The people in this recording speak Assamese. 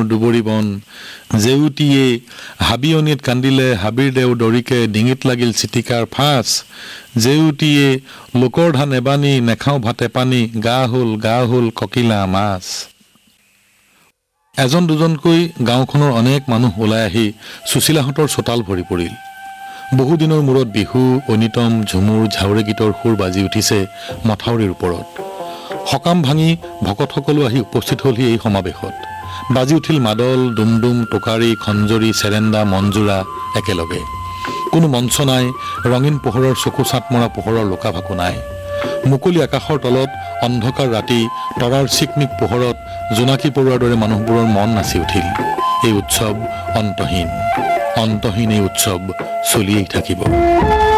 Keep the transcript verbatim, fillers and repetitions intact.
দুবৰি বন জেউতিয়ে হাবিয়নিত কান্দিলে হাবিৰ দেও দৰিকে ডিঙিত লাগিল চিটিকাৰ ফাঁচ জেউতিয়ে লোকৰ ধান এবানি নেখাওঁ ভাতে পানী গা হ'ল গা হ'ল ককিলা মাছ। এজন দুজনকৈ গাঁওখনৰ অনেক মানুহ ওলাই আহি সুশীলাহঁতৰ চোতাল ভৰি পৰিল। বহুদিনৰ মূৰত বিহু ঐনিতম ঝুমুৰ ঝাউৰে গীতৰ সুৰ বাজি উঠিছে মথাউৰিৰ ওপৰত। সকাম ভাঙি ভকতসকলো আহি উপস্থিত হ'লহি এই সমাৱেশত। বাজি উঠিল মাদল ডুমডুম টোকাৰী খঞ্জৰি চেৰেণ্ডা মঞ্জুৰা একেলগে। কোনো মঞ্চ নাই, ৰঙীন পোহৰৰ চকু চাট মৰা পোহৰৰ লুকাভাকু নাই। মুকলি আকাশৰ তলত অন্ধকাৰ ৰাতি তৰাৰ চিকমিক পোহৰত জোনাকী পৰুৱাৰ দৰে মানুহবোৰৰ মন নাচি উঠিল। এই উৎসৱ অন্তহীন অন্তহীন এই উৎসৱ চলিয়েই থাকিব।